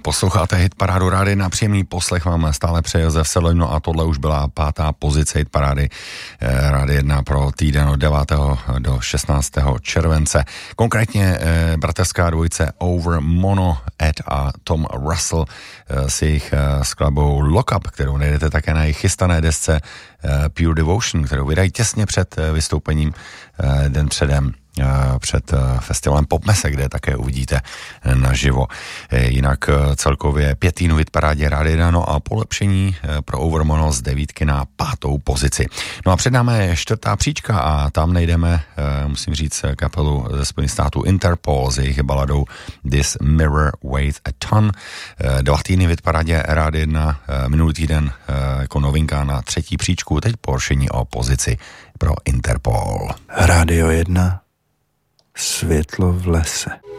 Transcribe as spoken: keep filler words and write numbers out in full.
Posloucháte hitparádu Rádia jedna, příjemný poslech vám stále přeje Josef Sedloň, no a tohle už byla pátá pozice hitparády Rádia jedna pro týden od devátého do šestnáctého července. Konkrétně bratrská dvojice Over Mono Ed a Tom Russell s jejich skladbou Lock Up, kterou najdete také na jejich chystané desce Pure Devotion, kterou vydají těsně před vystoupením den předem před festivalem Popmese, kde také uvidíte naživo. Jinak celkově pět týdnů v hitparádě Rádia jedna, no a polepšení pro Overmono z devítky na pátou pozici. No a před námi je čtvrtá příčka a tam najdeme, musím říct, kapelu ze Spojených států Interpol s jejich baladou This Mirror Weighs a Ton. Dva týdny v hitparádě Rádia jedna, minulý týden jako novinka na třetí příčku, teď poršení o pozici pro Interpol. Rádio jedna. Světlo v lese.